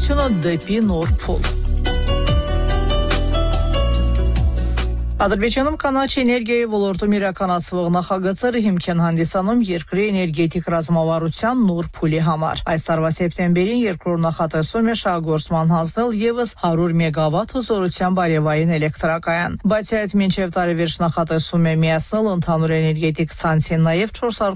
արտադրությունը դեպի նոր փուլ։ Ադրբեջանում կանաչ էներգիայի ոլորտում իրականացվող նախագծերը հիմք են հանդիսանում երկրի էներգետիկ ռազմավարության նոր փուլի համար։ Այս տարվա սեպտեմբերին երկրորդ նախատեսում է շահգործման հանձնել եւս 100 մեգավատ հզորությամբ արևային էլեկտրակայան։ Բայց այդ մինչև տարեվերջ նախատեսում է միացնել ընդհանուր էներգետիկ ցանցին նաեւ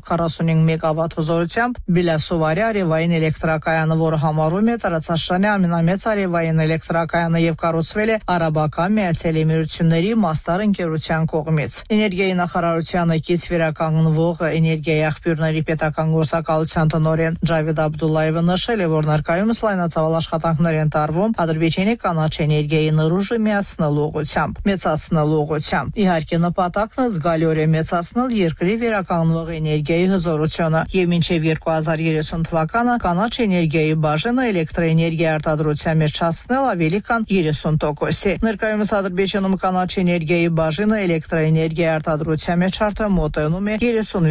445 մեգավատ հզորությամբ Բելասովարի արևային էլեկտրակայանը, որը համարվում է տարածաշրջանի ամենամեծ արևային էլեկտրակայանը եւ կառուցվել է Արաբական Միացյալ Էմիրությունների ընկերության կողմից։ Էներգիայի նախարարությանը կից վերականգնվող էներգիայի աղբյուրների պետական գործակալության տնօրեն Ջավեդ Աբդուլլայևը նշել է, որ ներկայումս լայնածավալ աշխատանքներ են տարվում Ադրբեջանի կանաչ էներգիայի նռուժը միացնելու ուղղությամբ, մեծացնելու ուղղությամբ։ Իհարկե նպատակն զգալիորեն մեծացնել երկրի վերականգնվող էներգիայի հզորությունը եւ մինչեւ 2030 թվականը կանաչ էներգիայի բաժինը էլեկտրաէներգիա արտադրության մեջ հասնել ավելի քան 30%-ի։ Ներկայումս Ադրբեջանում կանաչ էներգիայի բաժինը էլեկտրաէներգիա արտադրության մեջ արդեն մոտենում է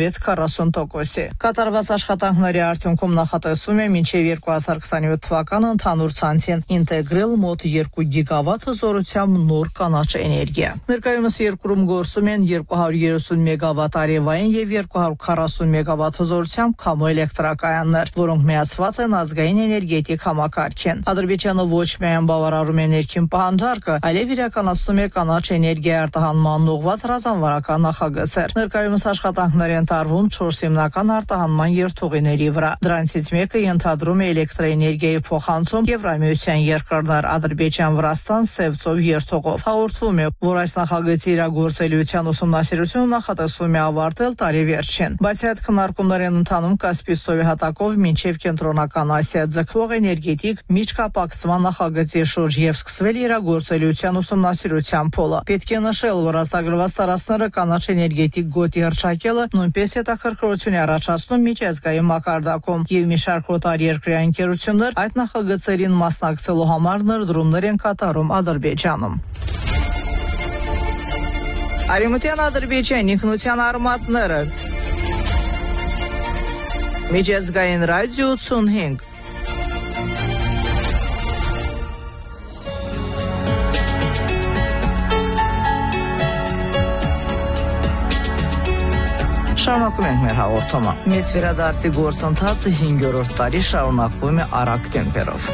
36-40%-ի։ Կատարված աշխատանքների արդյունքում նախատեսվում է մինչև 2027 թվականը ընդհանուր ցանցին ինտեգրել մոտ 2 գիգավատ հզորությամբ նոր կանաչ էներգիա։ Ներկայումս երկրում գործում են 230 մեգավատ արևային եւ 240 մեգավատ հզորությամբ քամու էլեկտրակայաններ, որոնք միացված են ազգային էներգետիկ համակարգին։ Ադրբեջանը ոչ միայն բավարարում է ներքին պահանջարկը, այլև իրականացնում է կանաչ էներգիա արտահանման ուղղված ռազմավարական նախագծեր։ Ներկայումս աշխատանքներ են տարվում 4 հիմնական արտահանման երթուղիների վրա։ Դրանցից մեկը ենթադրում է էլեկտրաէներգիայի փոխանցում Եվրամիության երկրներ Ադրբեջան, Վրաստան, Սևծով երթուղով։ Հաղորդվում է, որ այս նախագծի իրագործելիության ուսումնասիրությունը նախատեսվում է ավարտել տարի վերջին։ Բայց այդ քննարկումներ են ընթանում Կասպից ծովի հատակով մինչև Կենտրոնական Ասիա ձգվող էներգետիկ միջկապակցման նախագծի շուրջ եւ սկսվել իրագործելիության ուսումնասիրության փուլը։ Պետք է նշել, որ ազդագրված տարածքները կանաչ էներգետիկ գոտի հռչակելը նույնպես հետաքրքրություն է առաջացնում միջազգային մակարդակում եւ մի շարք օտարերկրյա ընկերություններ այդ նախագծերին մասնակցելու համար ներդրումներ են կատարում Ադրբեջանում։ Արևմտյան Ադրբեջանի ինքնության արմատները Միջազգային ռադիո 85 Շարունակում ենք մեր հաղորդումը։ Մեծ վերադարձի գործընթացը 5-րդ տարի շարունակվում է արագ տեմպերով։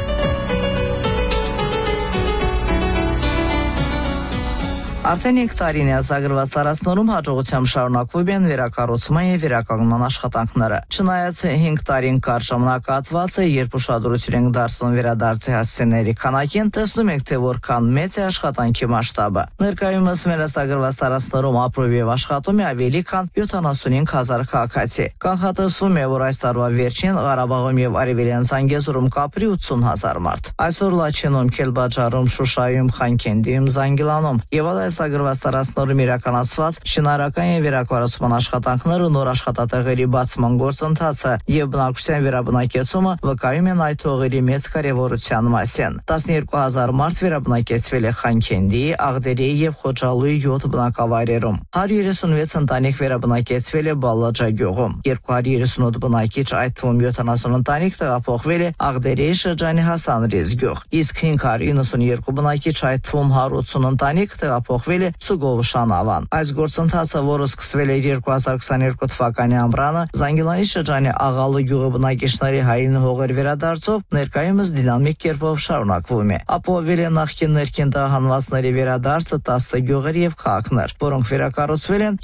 Արդեն 5 տարին է ազգագրված տարածքներում հաջողությամբ շարունակվում են վերակառուցման եւ վերականգնման աշխատանքները։ Չնայած 5 տարին կարճ ժամանակահատված է, երբ ուշադրություն ենք դարձնում վերադարձի հասցեների քանակին, տեսնում ենք, թե որքան մեծ է աշխատանքի մասշտաբը։ Ներկայումս մեր ազգագրված տարածքներում ապրում եւ աշխատում է ավելի քան 75000 քաղաքացի։ Կանխատեսվում է, որ այս տարվա վերջին Ղարաբաղում եւ Արևելյան Զանգեզուրում կապրի 80000 մարդ։ Այսօր Լաչինում, Քելբաջարում, Շուշայում, Խանքենդիում, Զանգիլանում եւ ազգագրված տարածքներում իրականացված շինարարական եւ վերակառուցման աշխատանքները, նոր աշխատատեղերի բացման գործընթացը եւ բնակչության վերաբնակեցումը վկայում են այդ հողերի մեծ կարեւորության մասին։ 12000 մարդ վերաբնակեցվել է Խանքենդիի, Աղդերիի եւ Խոջալույի 7 բնակավայրերում։ 136 ընտանիք վերաբնակեցվել է Բալաջա գյուղում։ 238 բնակիչ, այդ թվում 70 ընտանիք տեղափոխվել է Աղդերիի շրջանի Հասանրիզ գյուղ, իսկ 592 բնակիչ, այդ թվում 180 ընտանիք տեղափոխվել է Սուգովշանավան։ Այս գործընթացը, որը սկսվել է 2022 թվականի ամռանը, Զանգիլանի շրջանի Աղալու գյուղի բնակիչների հայրենի հողեր վերադարձով ներկայումս դինամիկ կերպով շարունակվում է։ Ապահովել է նախկին ներքին տեղահանվածների վերադարձը 10 գյուղեր եւ քաղաքներ, որոնք վերակառուցվել են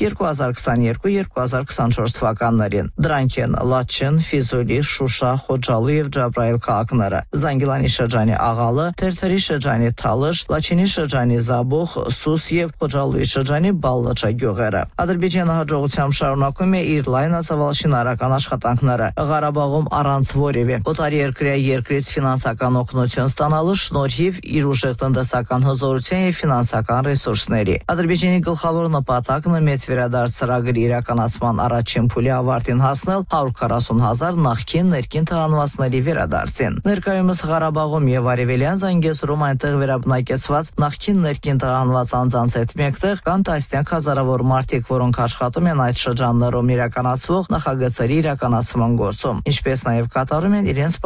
2022-2024 թվականներին։ Դրանք են Լաչին, Ֆիզուլի, Շուշա, Խոջալու եւ Ջաբրայել քաղաքները, Զանգիլանի շրջանի Աղալը, Թերթերի շրջանի Թալış, Լաչինի շրջանի Զաբոխ, Սուս եւ Խոջալույի շրջանի Բալլաչա գյուղերը։ Ադրբեջանը հաջողությամբ շարունակում է իր լայնածավալ շինարարական աշխատանքները Ղարաբաղում առանց որևէ օտարերկրյա երկրից ֆինանսական օգնություն ստանալու շնորհիվ իր ուժեղ տնտեսական հզորության եւ ֆինանսական ռեսուրսների։ Ադրբեջանի գլխավոր նպատակն է մեծ վերադարձ ծրագրի իրականացման առաջին փուլի ավարտին հասնել 140,000 նախկին ներքին տեղահանվածների վերադարձին։ Ներկայումս Ղարաբաղում եւ Արևելյան Զանգեզուրում այնտեղ վերաբնակեցված նախկին ներքին տեղահանված անձանց հետ մեկտեղ կան տասնյակ հազարավոր մարդիկ, որոնք աշխատում են այդ շրջաններում իրականացվող նախագծերի իրականացման գործում, ինչպես նաև կատարում են իրենց